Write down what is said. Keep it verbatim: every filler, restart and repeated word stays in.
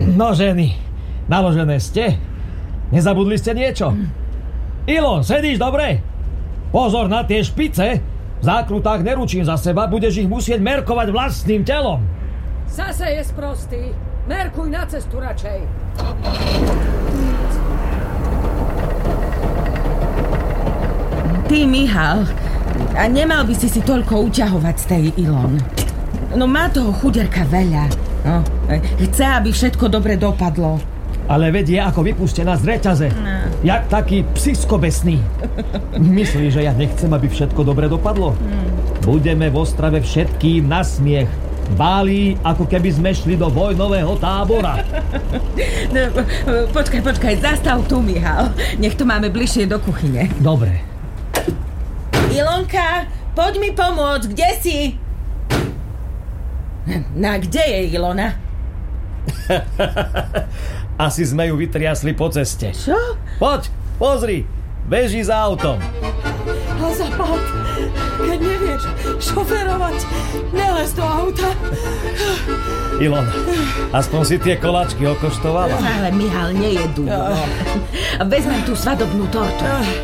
No ženy, naložené ste? Nezabudli ste niečo? Ilon, sedíš dobre? Pozor na tie špice. V zákrutách neručím za seba, budeš ich musieť merkovať vlastným telom. Zase je sprostý. Merkuj na cestu radšej. Ty, Michal, a nemal by si si toľko uťahovať z tej Ilon. No má toho chuderka veľa. No, chce, aby všetko dobre dopadlo. Ale vedie ako vypustená z reťaze. No. Jak taký psiskobesný. Myslíš, že ja nechcem, aby všetko dobre dopadlo? Hmm. Budeme v Ostrave všetkým na smiech. Báli, ako keby sme šli do vojnového tábora. No, počkaj, počkaj, zastav tu, Michal. Nech to máme bližšie do kuchyne. Dobre. Ilonka, poď mi pomôcť, kde si? No, kde je Ilona? Asi sme ju vytriasli po ceste. Čo? Poď, pozri, beží za autom. A zapad, keď nevieš šoferovať, nelez do auta. Ilona, aspoň si tie koláčky okoštovala. Ale Michal, nejedú. No. Vezmem tú svadobnú tortu.